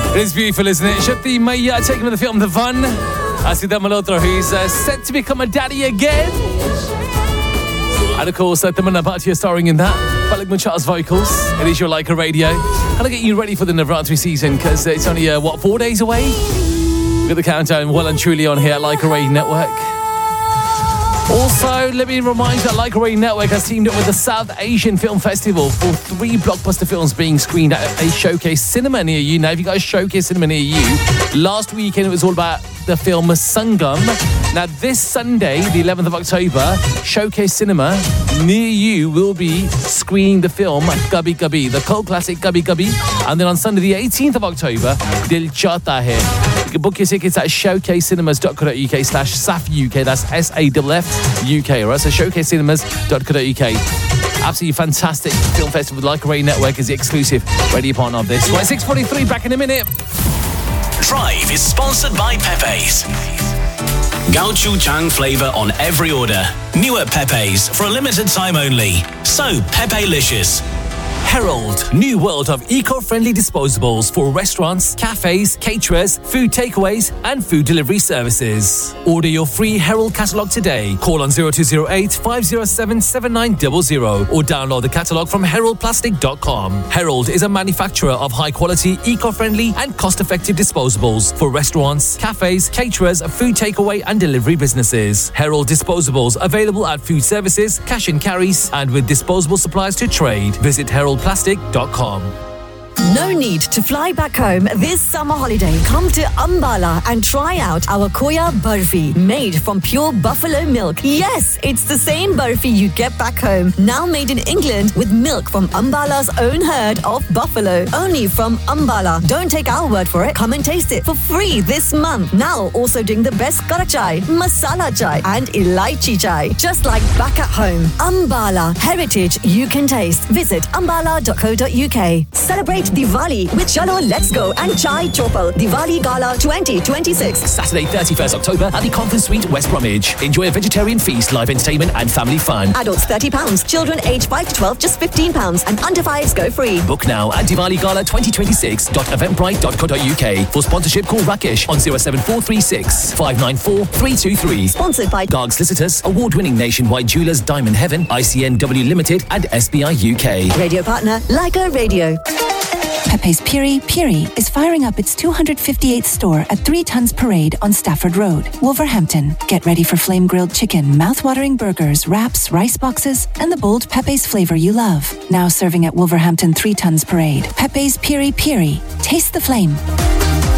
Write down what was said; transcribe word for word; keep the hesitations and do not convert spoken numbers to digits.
It is beautiful, isn't it? Shakti Maya taking with the film The Fun. Asida Malhotra, who's uh, set to become a daddy again. And of course, uh, Tamanna's Bhatia starring in that. Palik Mucha's vocals. It is your Leica Radio. How to get you ready for the Navratri season, because it's only, uh, what, four days away? We've got the countdown well and truly on here at Leica Radio Network. Also, let me remind you that Leica Radio Network has teamed up with the South Asian Film Festival for three blockbuster films being screened at a showcase cinema near you. Now, if you got a showcase cinema near you, last weekend it was all about the film Sangam. Now, this Sunday, the eleventh of October, Showcase Cinema near you will be screening the film Kabhi Kabhi, the cult classic Kabhi Kabhi. And then on Sunday, the eighteenth of October, Dil Chahta Hai. You can book your tickets at showcasecinemas.co.uk slash SAFUK. That's S A F F U K, right? So showcasecinemas.co.uk. Absolutely fantastic film festival. Leica Radio Network is the exclusive radio partner of this. Right, six forty-three, back in a minute. Drive is sponsored by Pepe's. Gochujang flavour on every order. New at Pepe's for a limited time only. So Pepe-licious. Herald, new world of eco-friendly disposables for restaurants, cafes, caterers, food takeaways and food delivery services. Order your free Herald catalogue today. Call on zero two zero eight, five zero seven, seven nine zero zero or download the catalogue from herald plastic dot com. Herald is a manufacturer of high-quality, eco-friendly and cost-effective disposables for restaurants, cafes, caterers, food takeaway and delivery businesses. Herald disposables available at food services, cash and carries and with disposable supplies to trade. Visit herald plastic dot com. No need to fly back home this summer holiday. Come to Ambala and try out our Khoya Barfi, made from pure buffalo milk. Yes, it's the same barfi you get back home, now made in England with milk from Ambala's own herd of buffalo. Only from Ambala. Don't take our word for it. Come and taste it for free this month. Now also doing the best karak chai, masala chai and elaichi chai. Just like back at home. Ambala. Heritage you can taste. Visit ambala dot co dot uk. Celebrate Diwali with Chalo Let's Go and Chai Chopal Diwali Gala twenty twenty-six. Saturday, thirty-first of October at the Conference Suite, West Bromwich. Enjoy a vegetarian feast, live entertainment and family fun. Adults thirty pounds, children aged five to twelve just fifteen pounds and under fives go free. Book now at Diwali Gala twenty twenty-six dot eventbrite dot co dot uk. For sponsorship, call Rakesh on zero seven four three six, five nine four, three two three. Sponsored by Garg Solicitors, award-winning nationwide jewelers Diamond Heaven, I C N W Limited and S B I U K. Radio partner Leica Radio. Pepe's Piri Piri is firing up its two hundred fifty-eighth store at Three Tons Parade on Stafford Road, Wolverhampton. Get ready for flame-grilled chicken, mouth-watering burgers, wraps, rice boxes, and the bold Pepe's flavour you love. Now serving at Wolverhampton Three Tons Parade. Pepe's Piri Piri. Taste the flame.